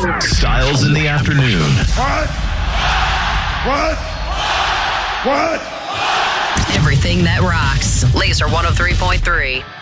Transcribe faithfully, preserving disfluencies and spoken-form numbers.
Styles in the afternoon. What? What? What? Everything that rocks. Laser one oh three point three.